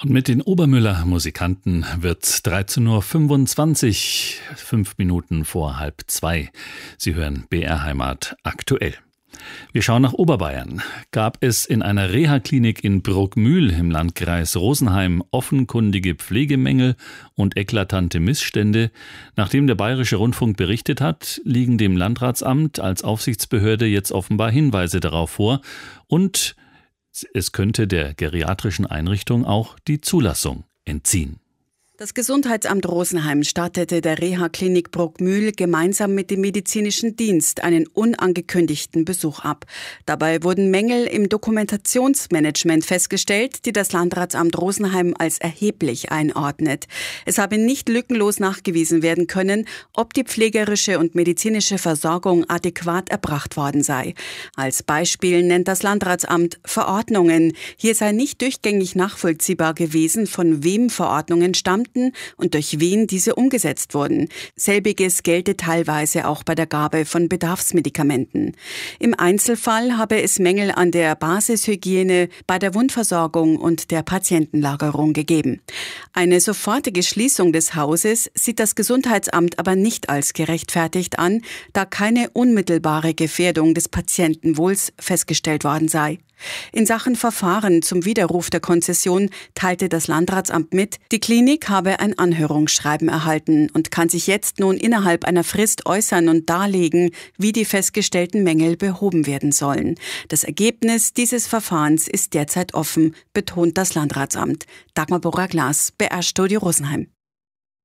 Und mit den Obermüller Musikanten wird's 13.25 Uhr, 5 Minuten vor 1:30. Sie hören BR Heimat aktuell. Wir schauen nach Oberbayern. Gab es in einer Reha-Klinik in Bruckmühl im Landkreis Rosenheim offenkundige Pflegemängel und eklatante Missstände? Nachdem der Bayerische Rundfunk berichtet hat, liegen dem Landratsamt als Aufsichtsbehörde jetzt offenbar Hinweise darauf vor und es könnte der geriatrischen Einrichtung auch die Zulassung entziehen. Das Gesundheitsamt Rosenheim stattete der Reha-Klinik Bruckmühl gemeinsam mit dem medizinischen Dienst einen unangekündigten Besuch ab. Dabei wurden Mängel im Dokumentationsmanagement festgestellt, die das Landratsamt Rosenheim als erheblich einordnet. Es habe nicht lückenlos nachgewiesen werden können, ob die pflegerische und medizinische Versorgung adäquat erbracht worden sei. Als Beispiel nennt das Landratsamt Verordnungen. Hier sei nicht durchgängig nachvollziehbar gewesen, von wem Verordnungen stammten und durch wen diese umgesetzt wurden. Selbiges gelte teilweise auch bei der Gabe von Bedarfsmedikamenten. Im Einzelfall habe es Mängel an der Basishygiene, bei der Wundversorgung und der Patientenlagerung gegeben. Eine sofortige Schließung des Hauses sieht das Gesundheitsamt aber nicht als gerechtfertigt an, da keine unmittelbare Gefährdung des Patientenwohls festgestellt worden sei. In Sachen Verfahren zum Widerruf der Konzession teilte das Landratsamt mit, die Klinik habe ein Anhörungsschreiben erhalten und kann sich jetzt nun innerhalb einer Frist äußern und darlegen, wie die festgestellten Mängel behoben werden sollen. Das Ergebnis dieses Verfahrens ist derzeit offen, betont das Landratsamt. Dagmar Borra-Glas, BR Studio Rosenheim.